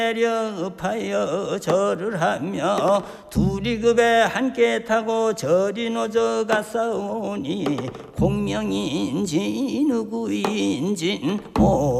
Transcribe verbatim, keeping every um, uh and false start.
내려파여 절을 하며 둘이 급에 함께 타고 절이 노저 갔사오니 공명인지 누구인진 모